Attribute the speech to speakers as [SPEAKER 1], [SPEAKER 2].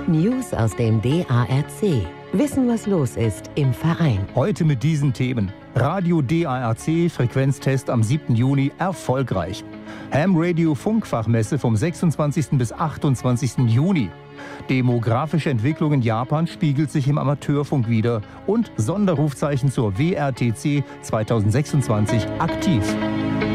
[SPEAKER 1] News aus dem DARC. Wissen, was los ist im Verein.
[SPEAKER 2] Heute mit diesen Themen. Radio DARC, Frequenztest am 7. Juni erfolgreich. Ham Radio Funkfachmesse vom 26. bis 28. Juni. Demografische Entwicklung in Japan spiegelt sich im Amateurfunk wider. Und Sonderrufzeichen zur WRTC 2026 aktiv.